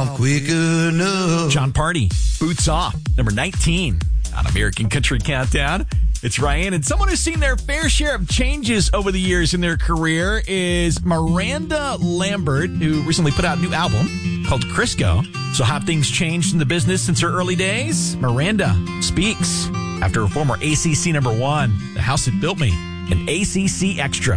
quick enough. John Party, Boots Off, number 19 on American Country Countdown. It's Ryan, and someone who's seen their fair share of changes over the years in their career is Miranda Lambert, who recently put out a new album called Crisco. So how have things changed in the business since her early days? Miranda speaks after her former ACC number 1, The House That Built Me, and ACC Extra.